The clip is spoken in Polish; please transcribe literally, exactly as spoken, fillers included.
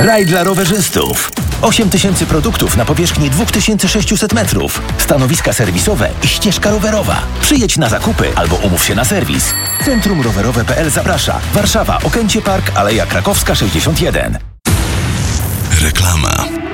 Raj dla rowerzystów. osiem tysięcy produktów na powierzchni dwa tysiące sześćset metrów. Stanowiska serwisowe i ścieżka rowerowa. Przyjedź na zakupy albo umów się na serwis. Centrum Rowerowe kropka p l zaprasza. Warszawa, Okęcie Park, Aleja Krakowska sześćdziesiąt jeden. Reklama.